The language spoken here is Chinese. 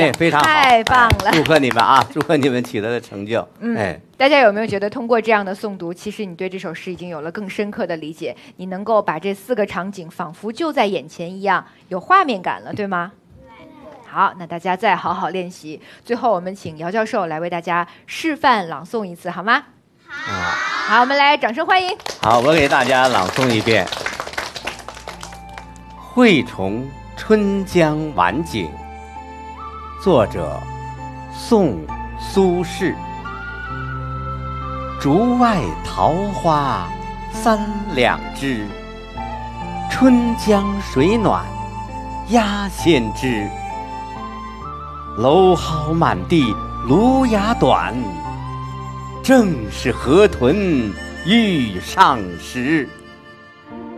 哎，非常好， 太棒了！ 祝贺你们啊，祝贺你们取得的成就。 大家有没有觉得通过这样的诵读，其实你对这首诗已经有了更深刻的理解？你能够把这4个场景仿佛就在眼前一样，有画面感了，对吗？好，那大家再好好练习。最后，我们请姚教授来为大家示范朗诵一次，好吗？好，我们来掌声欢迎。 好，我给大家朗诵一遍《惠崇春江晚景》，作者宋苏轼。竹外桃花3两枝，春江水暖鸭先知。蒌蒿满地芦芽短，正是河豚欲上时。